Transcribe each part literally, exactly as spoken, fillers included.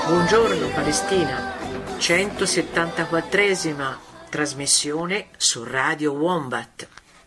Buongiorno Palestina, centosettantaquattresima trasmissione su Radio Wombat.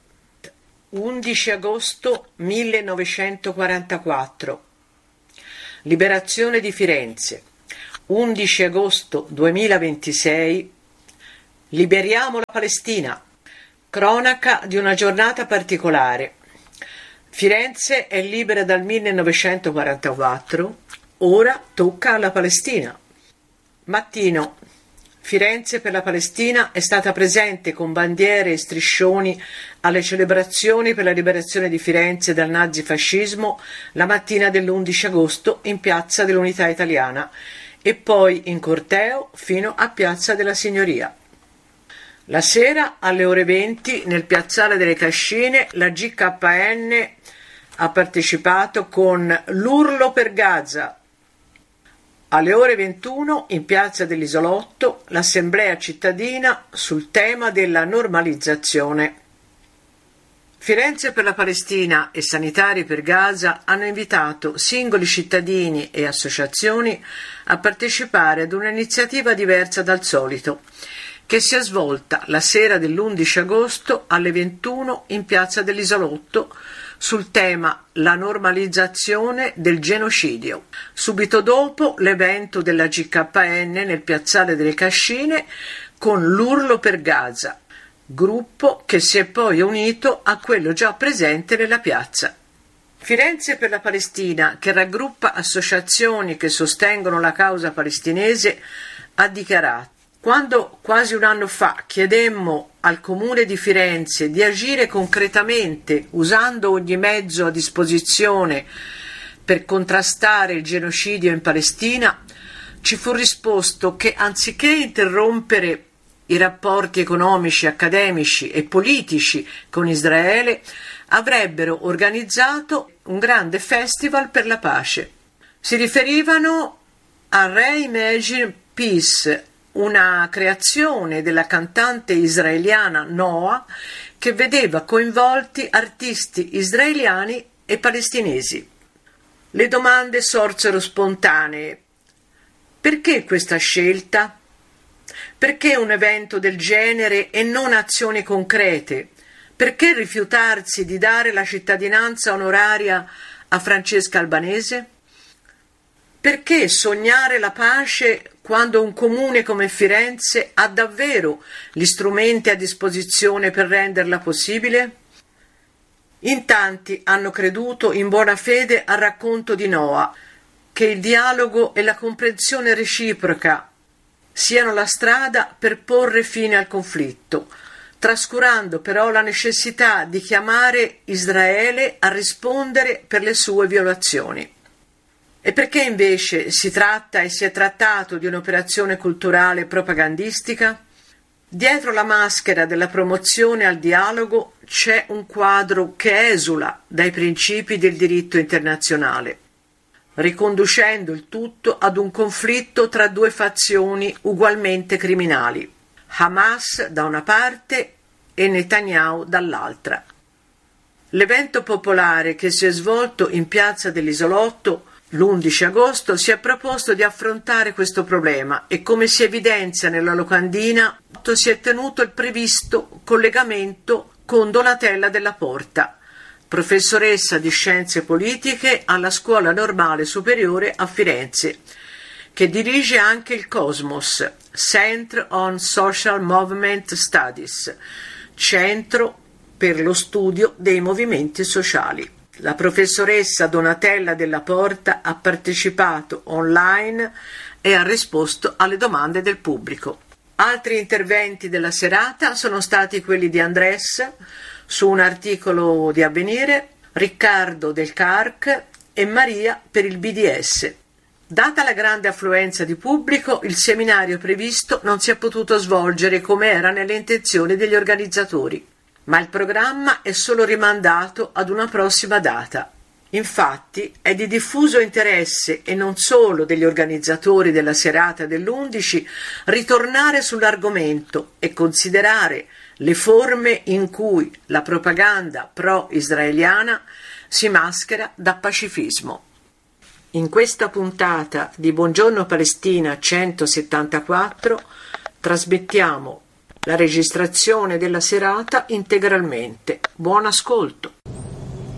undici agosto millenovecentoquarantaquattro. Liberazione di Firenze. undici agosto duemilaventisei. Liberiamo la Palestina. Cronaca di una giornata particolare. Firenze è libera dal millenovecentoquarantaquattro, ora tocca alla Palestina. Mattino. Firenze per la Palestina è stata presente con bandiere e striscioni alle celebrazioni per la liberazione di Firenze dal nazifascismo la mattina dell'undici agosto in Piazza dell'Unità Italiana e poi in corteo fino a Piazza della Signoria. La sera alle ore venti nel Piazzale delle Cascine la G K N ha partecipato con l'Urlo per Gaza. Alle ore ventuno in Piazza dell'Isolotto l'Assemblea cittadina sul tema della normalizzazione. Firenze per la Palestina e Sanitari per Gaza hanno invitato singoli cittadini e associazioni a partecipare ad un'iniziativa diversa dal solito, che si è svolta la sera dell'undici agosto alle ventuno in Piazza dell'Isolotto sul tema la normalizzazione del genocidio. Subito dopo l'evento della G K N nel Piazzale delle Cascine con l'Urlo per Gaza, gruppo che si è poi unito a quello già presente nella piazza. Firenze per la Palestina, che raggruppa associazioni che sostengono la causa palestinese, ha dichiarato: quando quasi un anno fa chiedemmo al Comune di Firenze di agire concretamente usando ogni mezzo a disposizione per contrastare il genocidio in Palestina, ci fu risposto che anziché interrompere i rapporti economici, accademici e politici con Israele, avrebbero organizzato un grande festival per la pace. Si riferivano a Reimagine Peace, una creazione della cantante israeliana Noah che vedeva coinvolti artisti israeliani e palestinesi. Le domande sorsero spontanee. Perché questa scelta? Perché un evento del genere e non azioni concrete? Perché rifiutarsi di dare la cittadinanza onoraria a Francesca Albanese? Perché sognare la pace quando un comune come Firenze ha davvero gli strumenti a disposizione per renderla possibile? In tanti hanno creduto in buona fede al racconto di Noah, che il dialogo e la comprensione reciproca siano la strada per porre fine al conflitto, trascurando però la necessità di chiamare Israele a rispondere per le sue violazioni. E perché invece si tratta e si è trattato di un'operazione culturale propagandistica? Dietro la maschera della promozione al dialogo c'è un quadro che esula dai principi del diritto internazionale, riconducendo il tutto ad un conflitto tra due fazioni ugualmente criminali, Hamas da una parte e Netanyahu dall'altra. L'evento popolare che si è svolto in Piazza dell'Isolotto l'undici agosto si è proposto di affrontare questo problema e, come si evidenzia nella locandina, si è tenuto il previsto collegamento con Donatella Della Porta, professoressa di scienze politiche alla Scuola Normale Superiore a Firenze, che dirige anche il Cosmos, Center on Social Movement Studies, centro per lo studio dei movimenti sociali. La professoressa Donatella Della Porta ha partecipato online e ha risposto alle domande del pubblico. Altri interventi della serata sono stati quelli di Andres su un articolo di Avvenire, Riccardo del Carc e Maria per il B D S. Data la grande affluenza di pubblico, il seminario previsto non si è potuto svolgere come era nelle intenzioni degli organizzatori, ma il programma è solo rimandato ad una prossima data. Infatti è di diffuso interesse, e non solo degli organizzatori della serata dell'undici, ritornare sull'argomento e considerare le forme in cui la propaganda pro-israeliana si maschera da pacifismo. In questa puntata di Buongiorno Palestina centosettantaquattro trasmettiamo la registrazione della serata integralmente. Buon ascolto!